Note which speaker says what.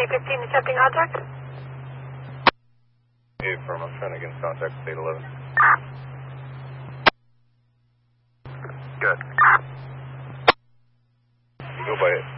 Speaker 1: 815 attempting contact.
Speaker 2: Affirm, I'm trying to get in contact with 811. Good. You go by it.